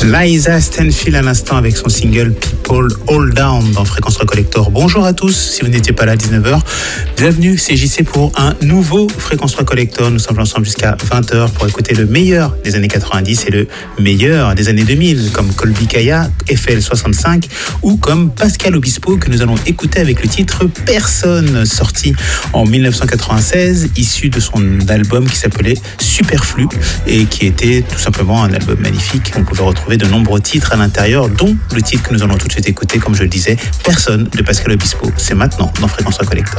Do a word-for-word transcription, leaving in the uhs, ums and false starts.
Liza Stanfield à l'instant avec son single People All Down dans Fréquence Recollector. Bonjour à tous, si vous n'étiez pas là à dix-neuf heures, bienvenue, c'est J C pour un nouveau Fréquence Recollector. Nous sommes ensemble jusqu'à vingt heures pour écouter le meilleur des années quatre-vingt-dix et le meilleur des années deux mille, comme Colby Kaya, F L soixante-cinq ou comme Pascal Obispo que nous allons écouter avec le titre Personne, sorti en dix-neuf cent quatre-vingt-seize, issu de son album qui s'appelait Superflu et qui était tout simplement un album magnifique. On pouvait retrouver de nombreux titres à l'intérieur, dont le titre que nous allons tout de suite écouter, comme je le disais, Personne de Pascal Obispo. C'est maintenant dans Fréquence Recollector.